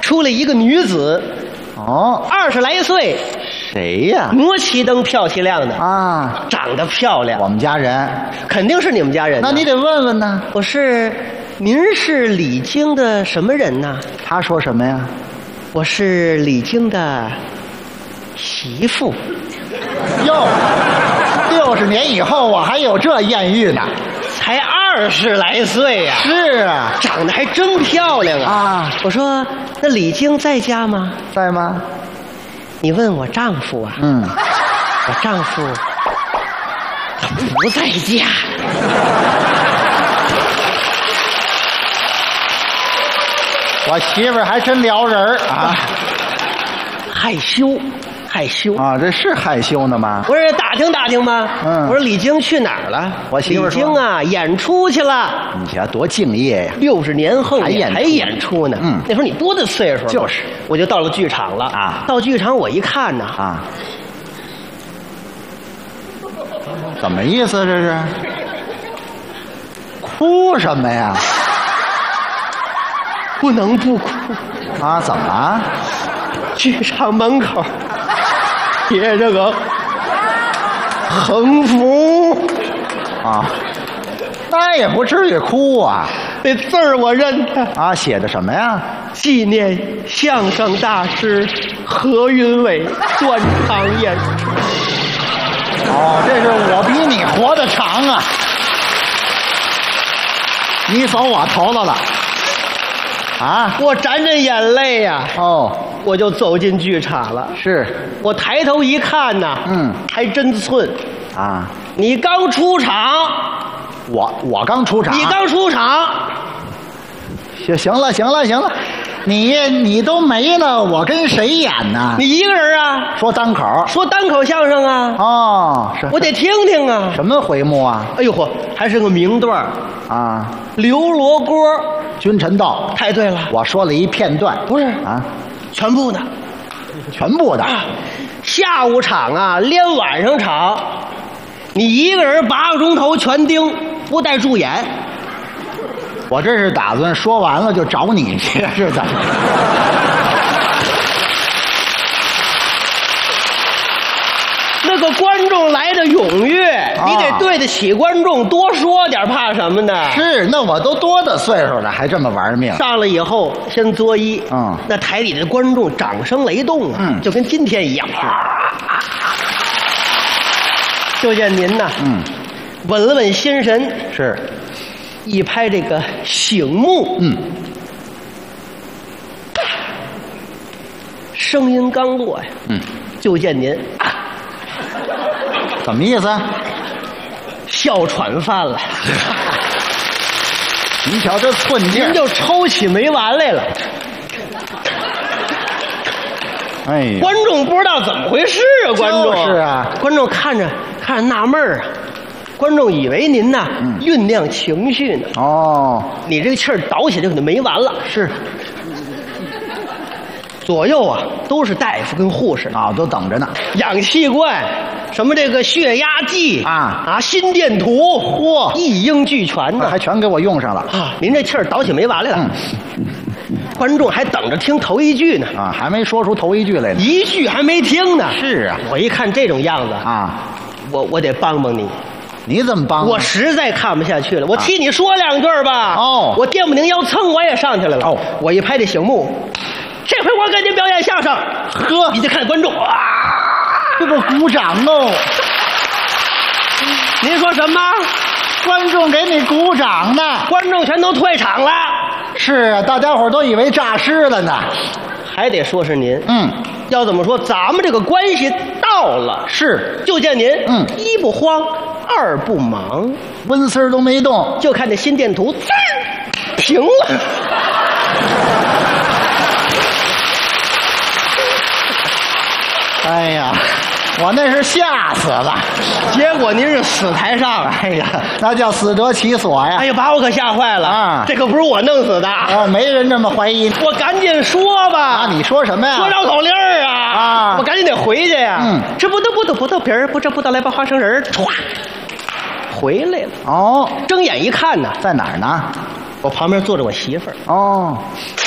出来一个女子， 哦 20来岁， 谁呀？ 磨齐灯漂气亮的， 啊， 长得漂亮， 我们家人。 肯定是你们家人。 那你得问问呢。 您是李菁的什么人呢？ 他说什么呀？ 我是李菁的媳妇。 哟，60年以后我还有这艳遇呢。 才20来岁呀、 是啊， 长得还真漂亮啊！ 啊， 我说那李菁在家吗？ 在吗？ 你问我丈夫啊？ 嗯， 我丈夫他不在家。 我媳妇儿还真撩人儿啊。 害羞。 啊，这是害羞呢吗？ 我说打听打听吧。 嗯， 我说李菁去哪儿了？ 我媳妇李菁啊，演出去了。 你瞧多敬业呀 ！60年后还演出呢。 嗯， 那时候你多大岁数？ 就是， 我就到了剧场了啊。 到剧场我一看呢， 啊，怎么意思这是？哭什么呀？ 不能不哭啊？怎么？ 剧场门口贴着个横幅啊，那也不至于哭啊。 那字儿我认得啊，写的什么呀？ 纪念相声大师何云伟断肠演出。 哦，这是我比你活得长啊！你走我头子了啊！ 我沾着眼泪呀、 哦， 我就走进剧场了。 是我抬头一看呐，还真寸。 啊， 你刚出场， 我刚出场， 你刚出场， 行了，你都没了，我跟谁演呢？ 你一个人啊？ 说单口相声啊？ 哦，是我得听听啊。 什么回目啊？ 哎呦嚯，还是个名段啊， 刘罗锅， 君臣道。 太对了， 我说了一片段， 不是啊， 全部的， 全部的。 下午场啊，连晚上场，你一个人8个钟头全盯，不带助演。 我这是打算说完了就找你去，是怎么？ 那个观众来的踊跃，你得对得起观众，多说点，怕什么呢？ 是，那我都多大岁数了，还这么玩命？ 上来以后先作揖，那台里的观众掌声雷动啊，就跟今天一样。就见您呐，稳了稳心神， 是， 一拍这个醒目，声音刚落呀，就见您。 怎么意思？ 哮喘犯了。 你瞧这寸劲， 您就抽起没完来了。 哎呀， 观众不知道怎么回事啊！观众就是啊， 观众看着纳闷啊。观众以为您呐酝酿情绪呢。 哦， 你这个气儿倒起来可就没完了。 是。 左右啊都是大夫跟护士啊，都等着呢。 氧气罐，什么这个血压计心电图，嚯，一应俱全的， 还全给我用上了啊！您这气儿倒起没完来了。观众还等着听头一句呢， 还没说出头一句来呢， 一句还没听呢。 是啊， 我一看这种样子我得帮帮你。 你怎么帮？ 我实在看不下去了，我替你说2句吧。 哦， 我电不宁腰蹭我也上去来了。 哦， 我一拍这醒目，这回我给您表演相声。 呵， 你就看观众这个鼓掌哦。 您说什么？ 观众给你鼓掌呢？ 观众全都退场了。 是啊，大家伙都以为诈尸了呢。 还得说是您。要怎么说？咱们这个关系到了。 是， 就见您。一不慌，二不忙， 温丝都没动， 就看这心电图，滋平了。 哎呀，我那是吓死了， 结果您是死台上。 哎呀，那叫死得其所呀！ 哎呀，把我可吓坏了这可不是我弄死的没人这么怀疑。 我赶紧说吧。 你说什么呀？ 说绕口令我赶紧得回去呀。吃葡萄皮儿，不吃葡萄来把花生仁儿，歘，回来了。 哦， 睁眼一看呢， 在哪儿呢？ 我旁边坐着我媳妇儿。 哦，